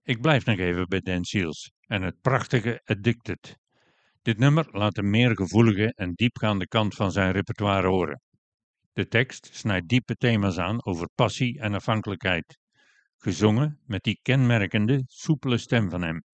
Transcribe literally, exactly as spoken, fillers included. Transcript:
Ik blijf nog even bij Dan Seals en het prachtige Addicted. Dit nummer laat een meer gevoelige en diepgaande kant van zijn repertoire horen. De tekst snijdt diepe thema's aan over passie en afhankelijkheid, gezongen met die kenmerkende, soepele stem van hem.